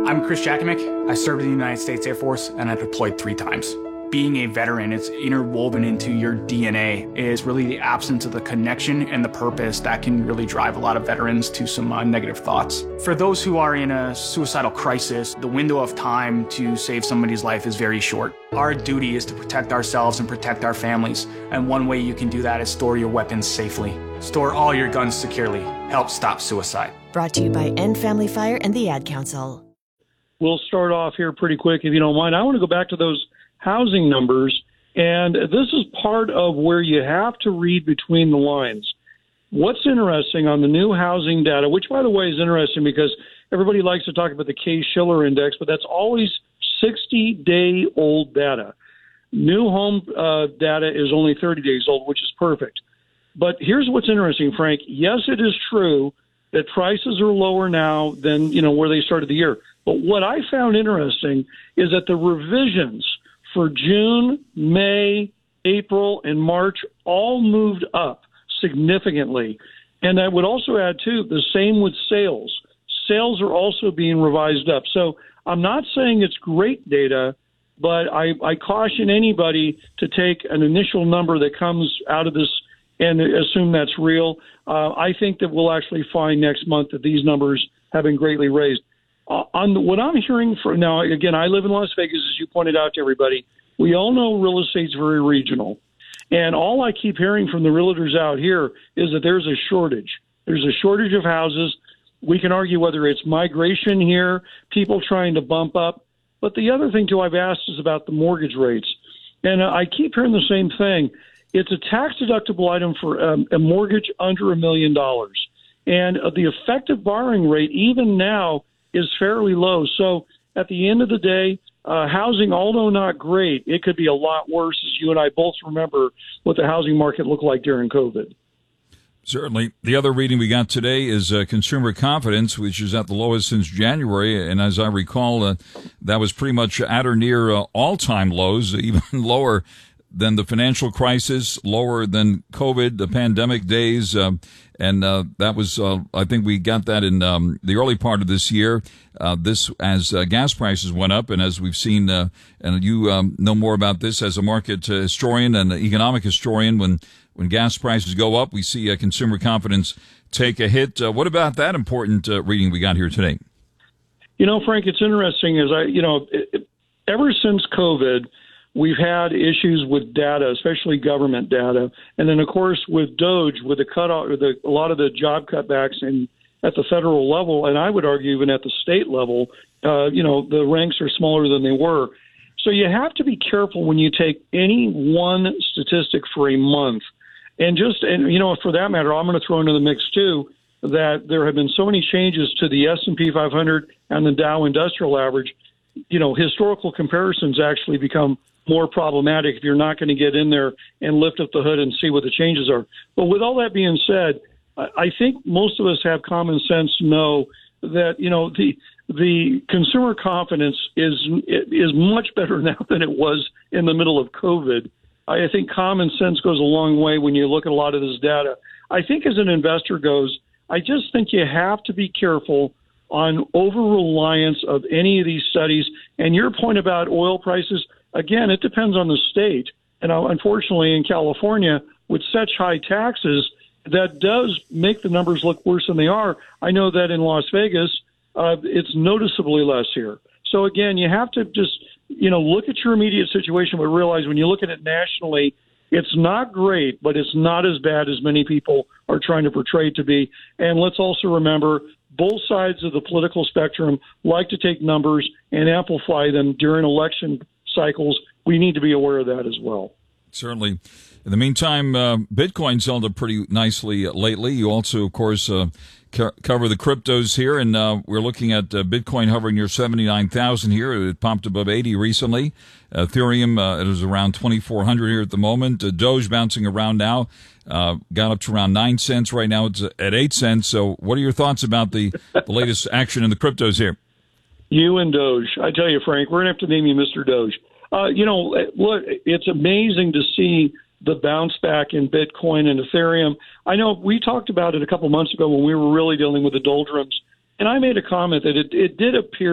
I'm Chris Jakimick. I served in the United States Air Force and I deployed 3 times. Being a veteran, it's interwoven into your DNA, is really the absence of the connection and the purpose that can really drive a lot of veterans to some negative thoughts. For those who are in a suicidal crisis, the window of time to save somebody's life is very short. Our duty is to protect ourselves and protect our families, and one way you can do that is store your weapons safely. Store all your guns securely. Help stop suicide. Brought to you by End Family Fire and the Ad Council. We'll start off here pretty quick, if you don't mind. I want to go back to those housing numbers, and this is part of where you have to read between the lines. What's interesting on the new housing data, which, by the way, is interesting because everybody likes to talk about the Case-Shiller Index, but that's always 60-day-old data. New home data is only 30 days old, which is perfect. But here's what's interesting, Frank. Yes, it is true that prices are lower now than, where they started the year. But what I found interesting is that the revisions for June, May, April, and March all moved up significantly. And I would also add, too, the same with sales. Sales are also being revised up. So I'm not saying it's great data, but I caution anybody to take an initial number that comes out of this and assume that's real. I think that we'll actually find next month that these numbers have been greatly raised. What I'm hearing now, again, I live in Las Vegas, as you pointed out to everybody. We all know real estate's very regional. And all I keep hearing from the realtors out here is that there's a shortage. There's a shortage of houses. We can argue whether it's migration here, people trying to bump up. But the other thing, too, I've asked is about the mortgage rates. And I keep hearing the same thing. It's a tax-deductible item for a mortgage under $1 million. And the effective borrowing rate, even now, is fairly low. So at the end of the day, housing, although not great, it could be a lot worse, as you and I both remember what the housing market looked like during COVID. Certainly. The other reading we got today is consumer confidence, which is at the lowest since January. And as I recall, that was pretty much at or near all-time lows, even lower than the financial crisis, lower than COVID, the pandemic days. And that was, I think we got that in the early part of this year. This as gas prices went up, and as we've seen, and you know more about this as a market historian and economic historian, when gas prices go up, we see consumer confidence take a hit. What about that important reading we got here today? Frank, it's interesting. Ever since COVID, we've had issues with data, especially government data. And then, of course, with DOGE, with the cutoff, a lot of the job cutbacks at the federal level, and I would argue even at the state level, the ranks are smaller than they were. So you have to be careful when you take any one statistic for a month. And for that matter, I'm going to throw into the mix, too, that there have been so many changes to the S&P 500 and the Dow Industrial Average. Historical comparisons actually become more problematic if you're not going to get in there and lift up the hood and see what the changes are. But with all that being said, I think most of us have common sense to know that, the consumer confidence is much better now than it was in the middle of COVID. I think common sense goes a long way when you look at a lot of this data. I think as an investor goes, I just think you have to be careful on over-reliance of any of these studies. And your point about oil prices, again, it depends on the state. And unfortunately, in California, with such high taxes, that does make the numbers look worse than they are. I know that in Las Vegas, it's noticeably less here. So, again, you have to just, look at your immediate situation, but realize when you look at it nationally, it's not great, but it's not as bad as many people are trying to portray it to be. And let's also remember, both sides of the political spectrum like to take numbers and amplify them during election cycles. We need to be aware of that as well. Certainly. In the meantime, Bitcoin's held up pretty nicely lately. You also, of course, cover the cryptos here, and we're looking at Bitcoin hovering near 79,000 here. It popped above 80 recently. Ethereum, it is around 2,400 here at the moment. Doge bouncing around now, got up to around 9 cents. Right now it's at 8 cents. So what are your thoughts about the latest action in the cryptos here? You and Doge. I tell you, Frank, we're going to have to name you Mr. Doge. Look, it's amazing to see the bounce back in Bitcoin and Ethereum. I know we talked about it a couple months ago when we were really dealing with the doldrums, and I made a comment that it did appear